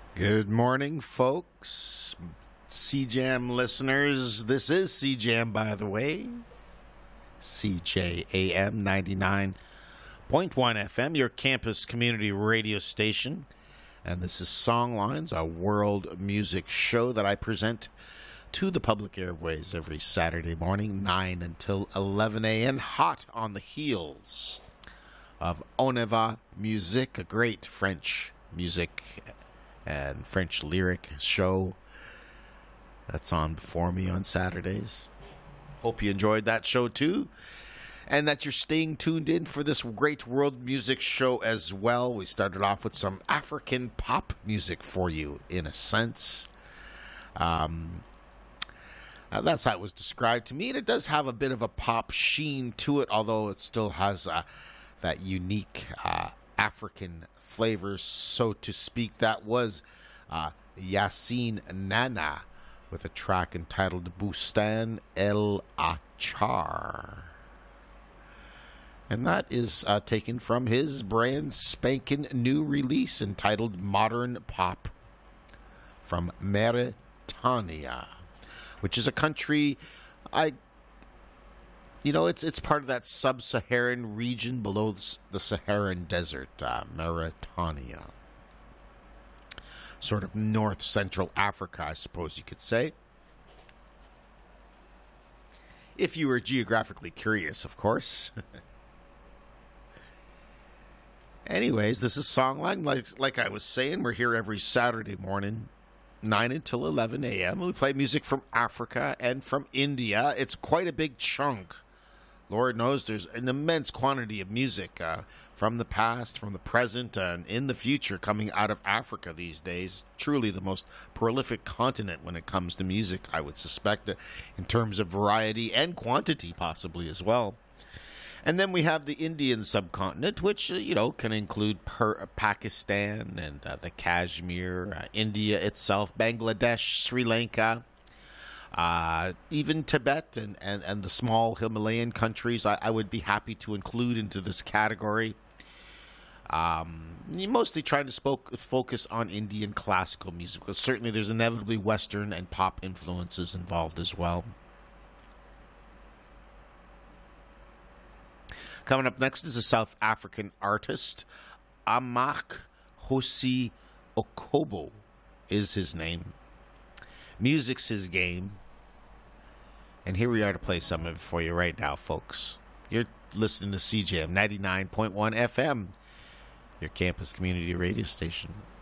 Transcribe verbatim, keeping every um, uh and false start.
Good morning, folks. C Jam listeners. This is C Jam, by the way. C J A M ninety-nine point one F M, your campus community radio station. And this is Songlines, a world music show that I present to the public airways every Saturday morning, nine until eleven a.m., hot on the heels of On Ne Va Musique, a great French music and French lyric show that's on before me on Saturdays. Hope you enjoyed that show too, and that you're staying tuned in for this great world music show as well. We started off with some African pop music for you, in a sense. Um, uh, that's how it was described to me, and it does have a bit of a pop sheen to it, although it still has uh, that unique uh, African flavor, so to speak. That was uh, Yassine Nana with a track entitled Bustan El Achar. And that is uh, taken from his brand spanking new release entitled Modern Pop from Mauritania, which is a country, I, you know, it's it's part of that sub-Saharan region below the Saharan desert, uh, Mauritania. Sort of north-central Africa, I suppose you could say. If you were geographically curious, of course. Anyways, this is Songline. Like, like I was saying, we're here every Saturday morning, nine until eleven a.m. We play music from Africa and from India. It's quite a big chunk. Lord knows there's an immense quantity of music uh, from the past, from the present, and in the future coming out of Africa these days. Truly the most prolific continent when it comes to music, I would suspect, uh, in terms of variety and quantity possibly as well. And then we have the Indian subcontinent, which, uh, you know, can include per- Pakistan and uh, the Kashmir, uh, India itself, Bangladesh, Sri Lanka, uh, even Tibet and, and, and the small Himalayan countries. I, I would be happy to include into this category. Um, mostly trying to spoke, focus on Indian classical music, because certainly there's inevitably Western and pop influences involved as well. Coming up next is a South African artist. Amak Hosi Okobo is his name. Music's his game. And here we are to play some of it for you right now, folks. You're listening to C J M ninety-nine point one F M, your campus community radio station.